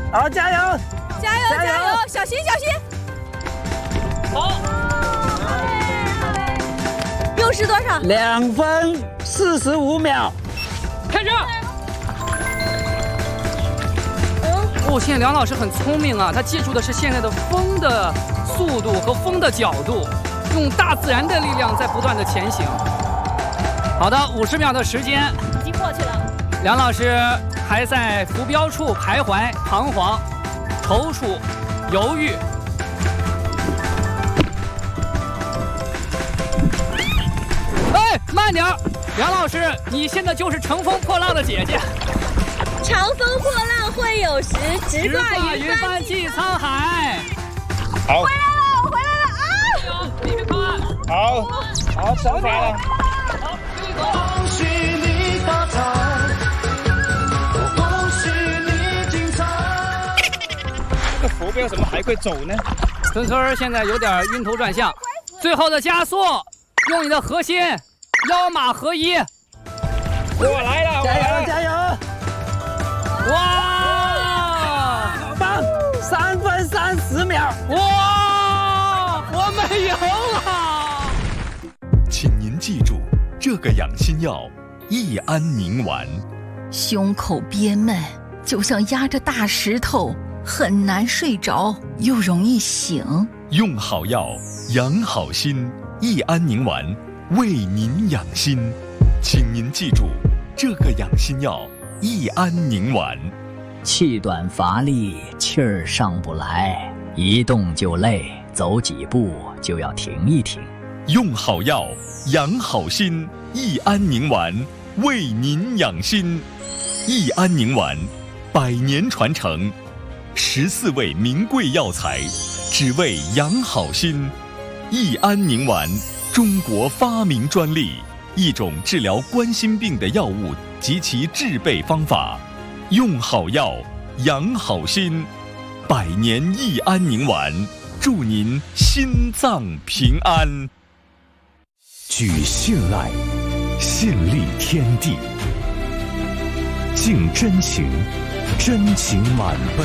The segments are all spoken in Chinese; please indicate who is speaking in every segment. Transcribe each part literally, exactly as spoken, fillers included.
Speaker 1: 好，加油！
Speaker 2: 加油！加油！小心小心！
Speaker 3: 好。
Speaker 2: 用时多少？
Speaker 1: 两分四十五秒。
Speaker 3: 开始。哦，现在梁老师很聪明啊，他记住的是现在的风的速度和风的角度，用大自然的力量在不断的前行。好的，五十秒的时间
Speaker 2: 已经过去了。
Speaker 3: 梁老师还在浮标处徘徊、彷徨、踌躇、犹豫。哎，慢点儿，梁老师，你现在就是乘风破浪的姐姐。
Speaker 2: 长风破浪会有时，直挂云帆济沧海。
Speaker 1: 好，
Speaker 2: 回来了，我回来了啊！
Speaker 3: 继续看。
Speaker 1: 好，好，上来了。
Speaker 3: 好，继续走。
Speaker 4: 恭喜你发财，恭喜你精彩。
Speaker 1: 这个浮标怎么还会走呢？
Speaker 3: 村村现在有点晕头转向，最后的加速，用你的核心，腰马合一。
Speaker 1: 我来了，加油加油！
Speaker 3: 哇，
Speaker 1: 好棒！三分三十秒！
Speaker 3: 哇，我们赢了！
Speaker 5: 请您记住，这个养心药益安宁丸。
Speaker 6: 胸口憋闷，就像压着大石头，很难睡着，又容易醒。
Speaker 5: 用好药，养好心，益安宁丸为您养心。请您记住，这个养心药益安宁丸。
Speaker 7: 气短乏力，气儿上不来，一动就累，走几步就要停一停。
Speaker 5: 用好药，养好心，益安宁丸为您养心。益安宁丸，百年传承，十四味名贵药材，只为养好心。益安宁丸，中国发明专利，一种治疗冠心病的药物及其制备方法。用好药，养好心，百年益安宁丸，祝您心脏平安。
Speaker 8: 举信赖，信立天地，敬真情，真情满杯。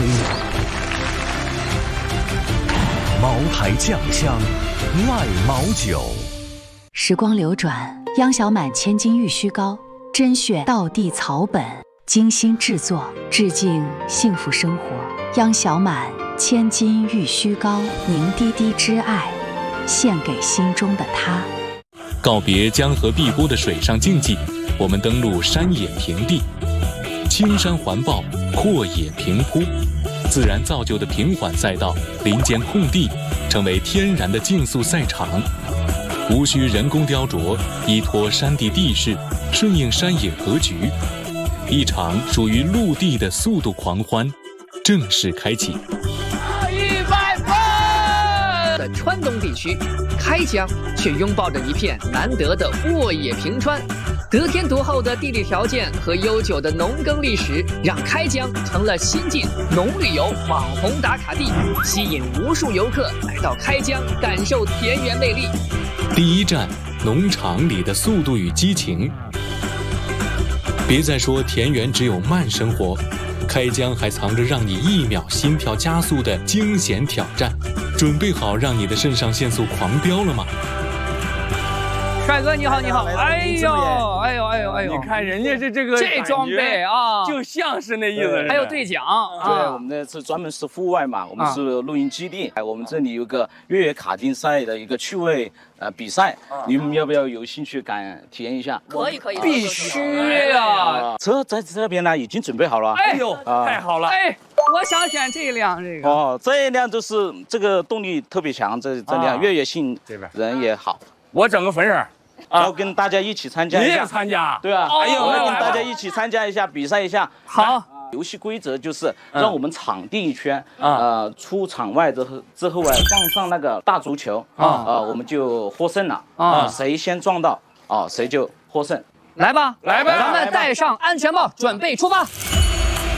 Speaker 8: 茅台酱香，赖茅酒。
Speaker 9: 时光流转，央小满千金玉虚膏，甄选道地草本，精心制作，致敬幸福生活。央小满千金玉虚膏，凝滴滴之爱，献给心中的他。
Speaker 10: 告别江河碧波的水上竞技，我们登陆山野平地，青山环抱，阔野平铺，自然造就的平缓赛道，林间空地成为天然的竞速赛场，无需人工雕琢，依托山地地势，顺应山野格局，一场属于陆地的速度狂欢正式开启。
Speaker 3: 一百分的川东地区，开江却拥抱着一片难得的沃野平川。得天独厚的地理条件和悠久的农耕历史，让开江成了新晋农旅游网红打卡地，吸引无数游客来到开江感受田园魅力。
Speaker 10: 第一站，农场里的速度与激情。别再说田园只有慢生活，开江还藏着让你一秒心跳加速的惊险挑战。准备好让你的肾上腺素狂飙了吗？
Speaker 3: 帅哥你好，你好！哎呦，哎呦，哎呦，哎呦！
Speaker 11: 你看人家是这个
Speaker 3: 这装备啊，
Speaker 11: 就像是那意思。
Speaker 3: 还有对讲
Speaker 12: 啊，对，我们这是专门是户外嘛，我们是露营基地。哎，我们这里有个越野卡丁赛的一个趣味呃比赛，你们要不要有兴趣敢体验一下？
Speaker 2: 可以，可以，
Speaker 3: 必须呀！
Speaker 12: 车在这边呢，已经准备好了。
Speaker 3: 哎呦，太好了！哎，我想选这一辆，这个
Speaker 12: 哦，这一辆就是这个动力特别强，这这辆越野性人也好。
Speaker 11: 我整个粉色。
Speaker 12: 要跟大家一起参加一下，
Speaker 11: 你也参加？
Speaker 12: 对啊，
Speaker 11: 哎呦，
Speaker 12: 我要跟大家一起参加一下，比赛一下。
Speaker 3: 好，
Speaker 12: 游戏规则就是让我们场地一圈，呃，出场外之后之后啊，放上那个大足球啊，呃，我们就获胜了啊，谁先撞到啊，谁就获胜。
Speaker 3: 来吧，
Speaker 11: 来吧，
Speaker 3: 咱们戴上安全帽，准备出发。